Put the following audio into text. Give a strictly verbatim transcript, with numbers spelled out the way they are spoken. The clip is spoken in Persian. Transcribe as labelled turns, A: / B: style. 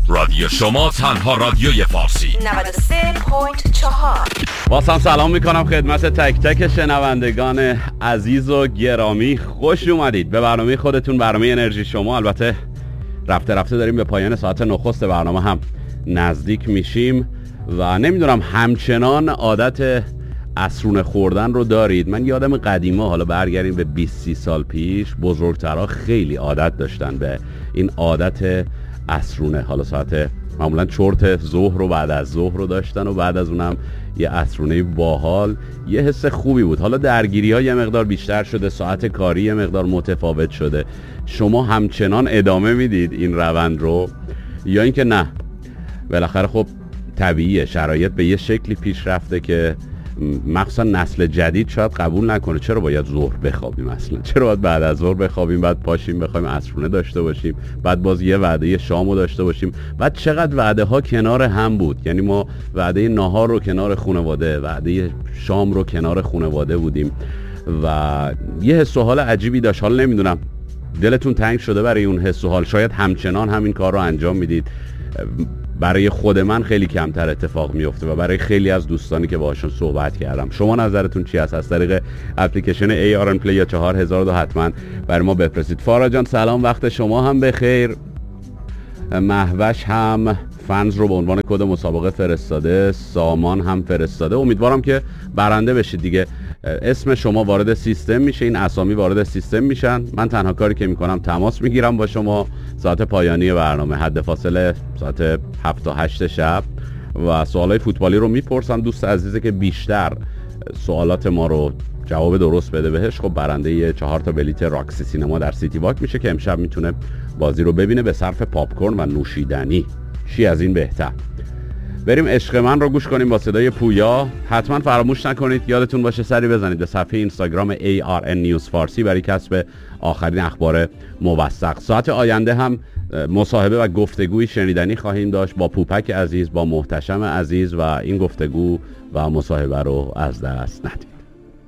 A: رادیو شما تنها رادیوی فارسی
B: نود و سه ممیز چهار.
C: بازم سلام میکنم خدمت تک تک شنوندگان عزیز و گرامی. خوش اومدید به برنامه خودتون، برنامه انرژی شما. البته رفته رفته داریم به پایان ساعت نخست برنامه هم نزدیک میشیم و نمیدونم همچنان عادت عصرونه خوردن رو دارید. من یادم قدیما، حالا برگردیم به بیست سی سال پیش، بزرگترها خیلی عادت داشتن به این عادت عصرونه. حالا ساعت معمولا چرت ظهر رو بعد از ظهر رو داشتن و بعد از اونم یه عصرونه باحال، یه حس خوبی بود. حالا درگیری ها یه مقدار بیشتر شده، ساعت کاری یه مقدار متفاوت شده. شما همچنان ادامه میدید این روند رو یا اینکه نه بالاخره خب طبیعیه، شرایط به یه شکلی پیش رفته که مخصوصا نسل جدید شاید قبول نکنه. چرا باید ظهر بخوابیم اصلا؟ چرا باید بعد از ظهر بخوابیم، بعد پاشیم بخوایم عصرونه داشته باشیم، بعد باز یه وعده شامو داشته باشیم؟ بعد چقدر وعده ها کنار هم بود. یعنی ما وعده ناهار رو کنار خانواده، وعده شام رو کنار خانواده بودیم و یه حس و حال عجیبی داشت. حالا نمیدونم دلتون تنگ شده برای اون حس و حال، شاید همچنان همین کار رو انجام میدید. برای خود من خیلی کمتر اتفاق میفته و برای خیلی از دوستانی که باهاشون صحبت کردم. شما نظرتون چی است؟ از طریق اپلیکیشن ای آر ان پلی یا چهار هزار و دو حتما برای ما بفرستید. فارا جان سلام، وقت شما هم بخیر. مهوش هم فنز رو به عنوان کد مسابقه فرستاده، سامان هم فرستاده. امیدوارم که برنده بشید دیگه. اسم شما وارد سیستم میشه، این اسامی وارد سیستم میشن. من تنها کاری که میکنم تماس میگیرم با شما ساعت پایانی برنامه، حد فاصله ساعت هفت تا هشت شب، و سوالای فوتبالی رو میپرسم. دوست عزیزه که بیشتر سوالات ما رو جواب درست بده بهش، خب برنده یه چهار تا بلیت راکسی سینما در سیتی واک میشه که امشب میتونه بازی رو ببینه به صرف پاپکورن و نوشیدنی. چی از این بهتر؟ بریم عشق من رو گوش کنیم با صدای پویا. حتما فراموش نکنید یادتون باشه سری بزنید به صفحه اینستاگرام ای آر ان نیوز فارسی برای کسب آخرین اخبار موثق. ساعت آینده هم مصاحبه و گفتگوی شنیدنی خواهیم داشت با پوپک عزیز، با محتشم عزیز، و این گفتگو و مصاحبه رو از دست ندید.